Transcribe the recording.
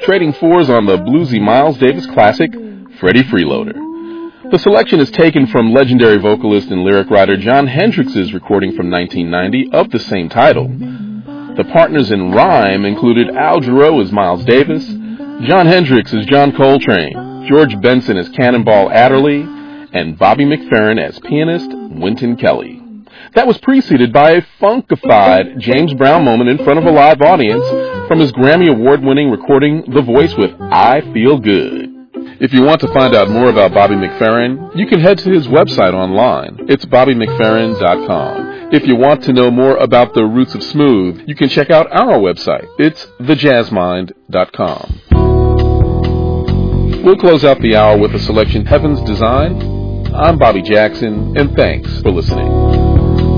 trading fours on the bluesy Miles Davis classic, Freddie Freeloader. The selection is taken from legendary vocalist and lyric writer Jon Hendrix's recording from 1990 of the same title. The partners in rhyme included Al Jarreau as Miles Davis, Jon Hendrix as John Coltrane, George Benson as Cannonball Adderley, and Bobby McFerrin as pianist Wynton Kelly. That was preceded by a funkified James Brown moment in front of a live audience from his Grammy Award-winning recording The Voice with I Feel Good. If you want to find out more about Bobby McFerrin, you can head to his website online. It's BobbyMcFerrin.com. If you want to know more about the roots of smooth, you can check out our website. It's TheJazzMind.com. We'll close out the hour with a selection Heaven's Design. I'm Bobby Jackson, and thanks for listening.